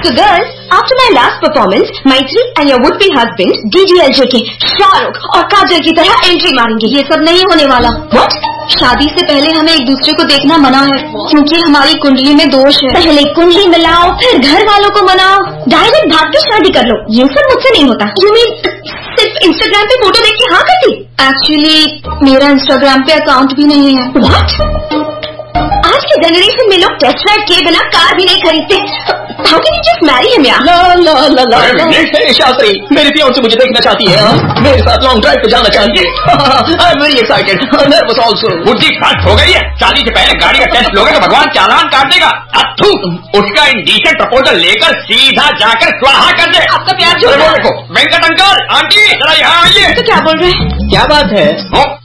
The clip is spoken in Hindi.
So girls, after my last performance, Maitri and your would-be husband DDLJ के शाहरुख और काजल की तरह एंट्री मारेंगे। ये सब नहीं होने वाला। What? शादी से पहले हमें एक दूसरे को देखना मना है, क्योंकि हमारी कुंडली में दोष है। पहले कुंडली मिलाओ, फिर घर वालों को मनाओ, डायरेक्ट भाग के शादी कर लो। ये सब मुझसे नहीं होता। You mean सिर्फ इंस्टाग्राम पे फोटो देख के हाँ कर दी? एक्चुअली मेरा इंस्टाग्राम पे अकाउंट भी नहीं है। What? आज के जनरेशन में लोग टेस्ट ड्राइव किए बिना कार भी नहीं खरीदते। How can you just marry him यार? ला शास्त्री, मेरी फियांसे मुझे देखना चाहती है, मेरे साथ लॉन्ग ड्राइव पे जाना चाहती है। I am very excited, nervous also. बुद्धि खर्च हो गई है। शादी से पहले गाड़ी का टेस्ट लोगे तो भगवान चालान काट देगा। अथू, उसका इंडिसेंट प्रपोजल लेकर सीधा जाकर स्वाहा कर दे। आपका प्यार जो देखो, वेंकट अंकल, आंटी, जरा यहाँ आइए। तो क्या बोल रहे हैं? क्या बात है?